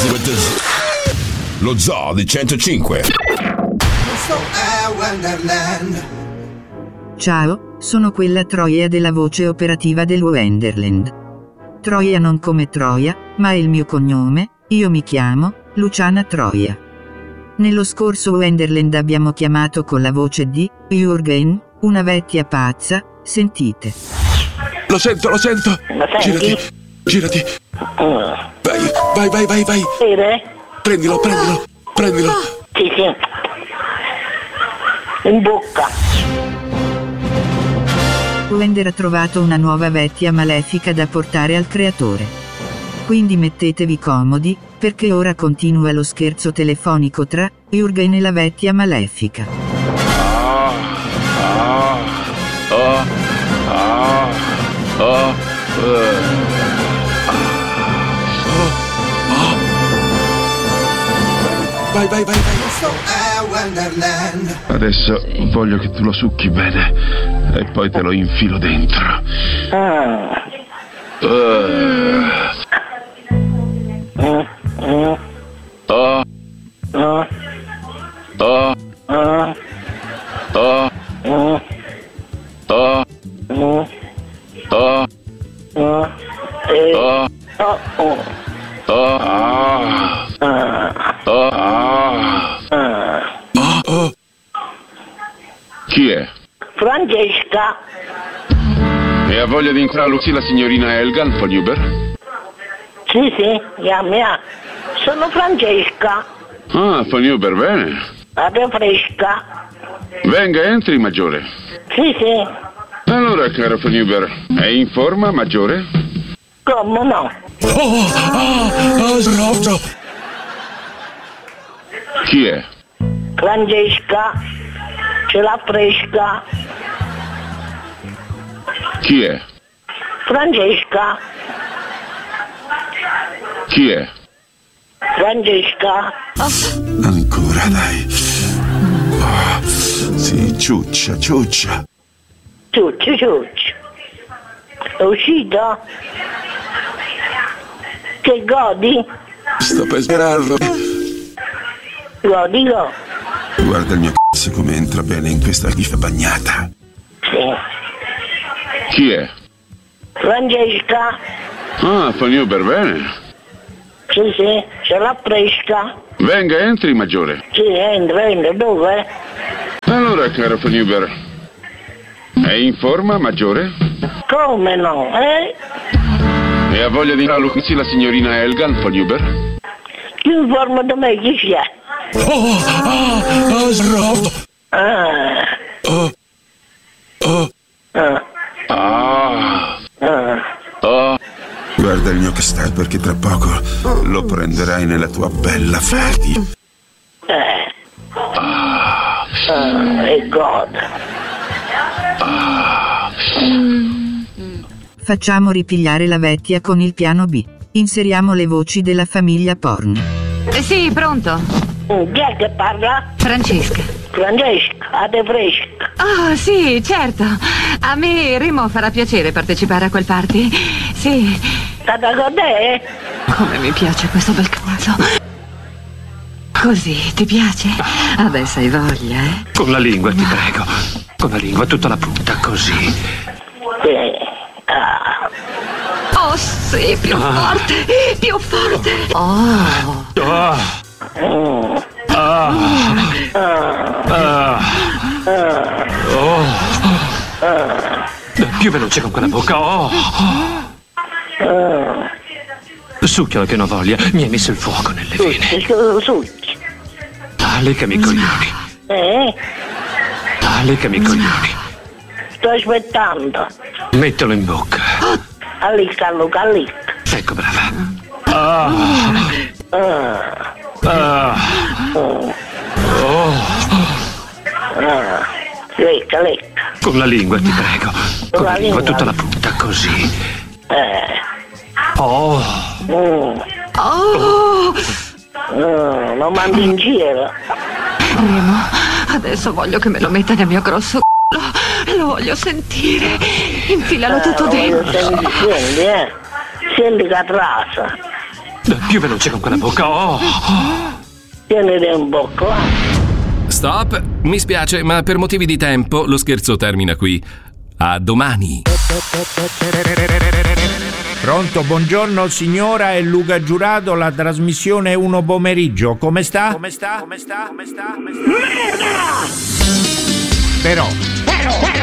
Lo Zoo di 105. Ciao, sono quella Troia della voce operativa del Wonderland. Troia non come Troia, ma è il mio cognome, io mi chiamo Luciana Troia. Nello scorso Wonderland abbiamo chiamato con la voce di Jürgen, una vecchia pazza, sentite. Lo sento. Lo senti? Girati. Vai. Vede? Prendilo. Sì. In bocca. Wender ha trovato una nuova vecchia malefica da portare al creatore. Quindi mettetevi comodi, perché ora continua lo scherzo telefonico tra Jürgen e la vecchia malefica. Vai. Adesso voglio che tu lo succhi bene e poi te lo infilo dentro. Chi è? Francesca. E ha voglia di intrallucci la signorina Elga von Huber? Sì, mia. Sono Francesca. Ah, von Huber, bene. Aria fresca. Venga, entri, maggiore. Sì. Allora, caro von Huber, è in forma, maggiore? Come no? Chi è? Francesca. Ce l'ha fresca. Chi è? Francesca. Chi è? Francesca. Ancora, dai. Sì, ciuccia. Ciuccio. È uscito? Che godi? Sto per sperarlo. Godi. Guarda il mio cazzo come entra bene in questa ghifa bagnata. Sì. Chi è? Francesca. Ah, von Huber, bene. Sì, ce l'ha fresca. Venga, entri, maggiore. Sì, entra, dove? Allora, caro von Huber, è in forma, maggiore? Come no, E ha voglia di intrallucci la signorina Elga von Huber? Chi in forma da me chi c'è? Guarda il mio castello perché tra poco lo prenderai nella tua bella Ferdi. E God. Facciamo ripigliare la vecchia con il piano B. Inseriamo le voci della famiglia porno. Sì, pronto. Chi è che parla? Francesca, Ade fresca. Oh, sì, certo. A me Remo farà piacere partecipare a quel party. Sì. Stata con te? Come mi piace questo bel cazzo. Così, ti piace? Adesso hai voglia, eh? Con la lingua, ti prego. Con la lingua tutta la punta, così. Sì. Oh, sì, più forte, più forte. Oh. Più veloce con quella bocca. Succhialo che non voglia. Mi hai messo il fuoco nelle vene. Succhi. Leccami i coglioni. Leccami i coglioni. Sto aspettando. Mettilo in bocca. Allicca, Luca, allicca. Ecco, brava. Lecca. Con la lingua, ti prego. Con la lingua tutta la punta, così. Lo mando in giro. Remo, adesso voglio che me lo metta nel mio grosso c***o. Lo voglio sentire. Infilalo tutto dentro. Senti che trasa. Più veloce con quella bocca. Oh. Tienere un bocco. Stop, mi spiace, ma per motivi di tempo lo scherzo termina qui. A domani. Pronto, buongiorno signora, è Luca Giurato, la trasmissione è Uno Pomeriggio. Come sta? Però